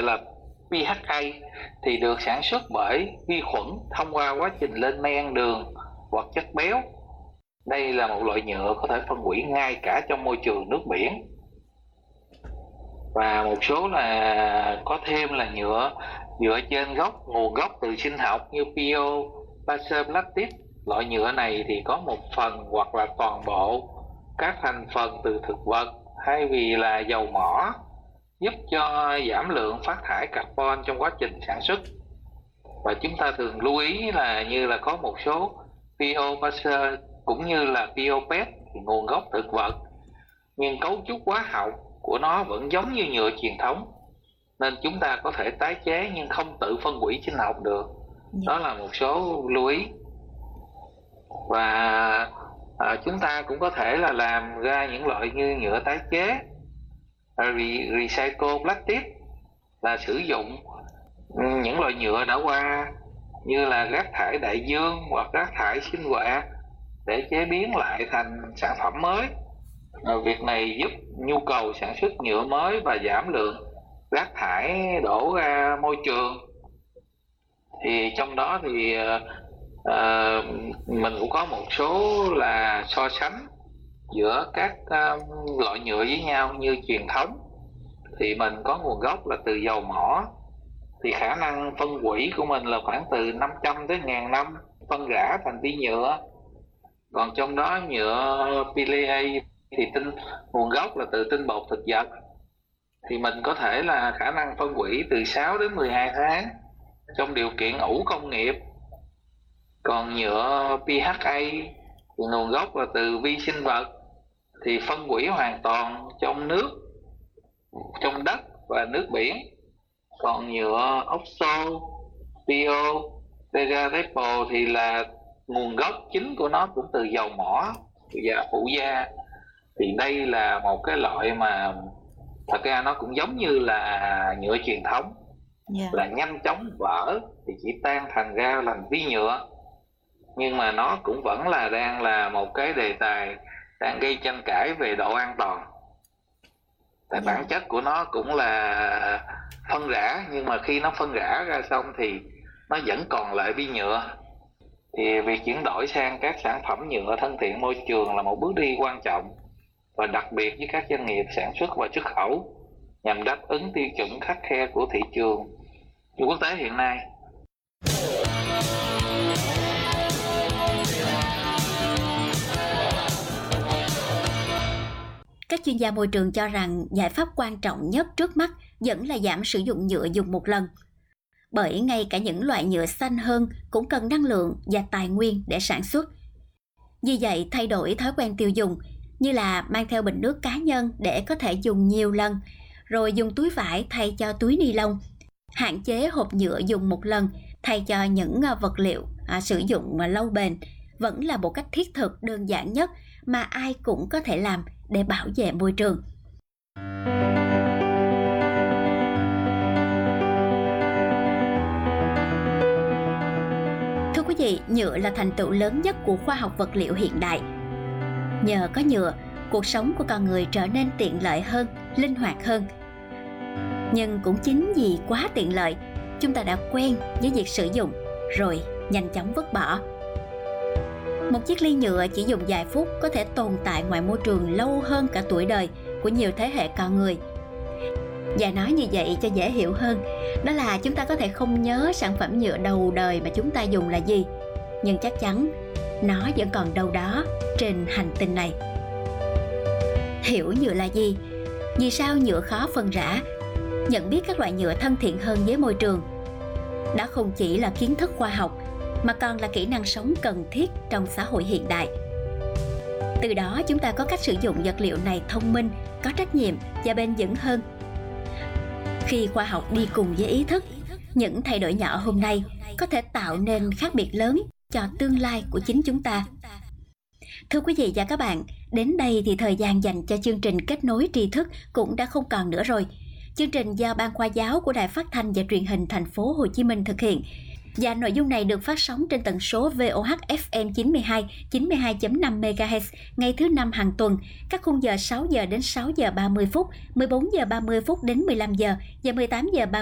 là PHA thì được sản xuất bởi vi khuẩn thông qua quá trình lên men đường hoặc chất béo. Đây là một loại nhựa có thể phân hủy ngay cả trong môi trường nước biển. Và một số là có thêm là nhựa dựa trên nguồn gốc từ sinh học như PO, Pasteur Plastic. Loại nhựa này thì có một phần hoặc là toàn bộ các thành phần từ thực vật thay vì là dầu mỏ, giúp cho giảm lượng phát thải carbon trong quá trình sản xuất. Và chúng ta thường lưu ý là như là có một số PO Pasteur cũng như là PO PET thì nguồn gốc thực vật, nhưng cấu trúc hóa học của nó vẫn giống như nhựa truyền thống, nên chúng ta có thể tái chế nhưng không tự phân hủy sinh học được. Đó là một số lưu ý. Và chúng ta cũng có thể là làm ra những loại như nhựa tái chế, recycle plastic, là sử dụng những loại nhựa đã qua như là rác thải đại dương hoặc rác thải sinh hoạt để chế biến lại thành sản phẩm mới. Việc này giúp nhu cầu sản xuất nhựa mới và giảm lượng rác thải đổ ra môi trường. Thì trong đó thì mình cũng có một số là so sánh giữa các loại nhựa với nhau. Như truyền thống thì mình có nguồn gốc là từ dầu mỏ, thì khả năng phân hủy của mình là khoảng từ 500 tới 1000 năm phân rã thành vi nhựa. Còn trong đó nhựa PLA thì nguồn gốc là từ tinh bột thực vật, thì mình có thể là khả năng phân hủy từ 6 đến 12 tháng trong điều kiện ủ công nghiệp. Còn nhựa PHA thì nguồn gốc là từ vi sinh vật, thì phân hủy hoàn toàn trong nước, trong đất và nước biển. Còn nhựa oxo, PO, degradable thì là nguồn gốc chính của nó cũng từ dầu mỏ và phụ gia. Thì đây là một cái loại mà thật ra nó cũng giống như là nhựa truyền thống, là nhanh chóng vỡ thì chỉ tan thành ra làm vi nhựa. Nhưng mà nó cũng vẫn là đang là một cái đề tài đang gây tranh cãi về độ an toàn. Tại bản chất của nó cũng là phân rã, nhưng mà khi nó phân rã ra xong thì nó vẫn còn lại vi nhựa. Thì việc chuyển đổi sang các sản phẩm nhựa thân thiện môi trường là một bước đi quan trọng, và đặc biệt với các doanh nghiệp sản xuất và xuất khẩu, nhằm đáp ứng tiêu chuẩn khắt khe của thị trường quốc tế hiện nay. Các chuyên gia môi trường cho rằng giải pháp quan trọng nhất trước mắt vẫn là giảm sử dụng nhựa dùng một lần. Bởi ngay cả những loại nhựa xanh hơn cũng cần năng lượng và tài nguyên để sản xuất. Vì vậy, thay đổi thói quen tiêu dùng như là mang theo bình nước cá nhân để có thể dùng nhiều lần, rồi dùng túi vải thay cho túi ni lông, hạn chế hộp nhựa dùng một lần thay cho những vật liệu sử dụng lâu bền vẫn là một cách thiết thực đơn giản nhất mà ai cũng có thể làm để bảo vệ môi trường. Thưa quý vị, nhựa là thành tựu lớn nhất của khoa học vật liệu hiện đại. Nhờ có nhựa, cuộc sống của con người trở nên tiện lợi hơn, linh hoạt hơn. Nhưng cũng chính vì quá tiện lợi, chúng ta đã quen với việc sử dụng rồi nhanh chóng vứt bỏ. Một chiếc ly nhựa chỉ dùng vài phút có thể tồn tại ngoài môi trường lâu hơn cả tuổi đời của nhiều thế hệ con người. Và nói như vậy cho dễ hiểu hơn, đó là chúng ta có thể không nhớ sản phẩm nhựa đầu đời mà chúng ta dùng là gì, nhưng chắc chắn nó vẫn còn đâu đó trên hành tinh này. Hiểu nhựa là gì? Vì sao nhựa khó phân rã? Nhận biết các loại nhựa thân thiện hơn với môi trường. Đó không chỉ là kiến thức khoa học, mà còn là kỹ năng sống cần thiết trong xã hội hiện đại. Từ đó chúng ta có cách sử dụng vật liệu này thông minh, có trách nhiệm và bền vững hơn. Khi khoa học đi cùng với ý thức, những thay đổi nhỏ hôm nay có thể tạo nên khác biệt lớn cho tương lai của chính chúng ta. Thưa quý vị và các bạn, đến đây thì thời gian dành cho chương trình Kết nối tri thức cũng đã không còn nữa rồi. Chương trình do Ban Khoa giáo của Đài Phát thanh và Truyền hình Thành phố Hồ Chí Minh thực hiện. Và nội dung này được phát sóng trên tần số VOH FM 92.5 MHz ngày thứ Năm hàng tuần, các khung giờ 6 giờ đến 6 giờ 30 phút, 14 giờ 30 phút đến 15 giờ và 18 giờ 30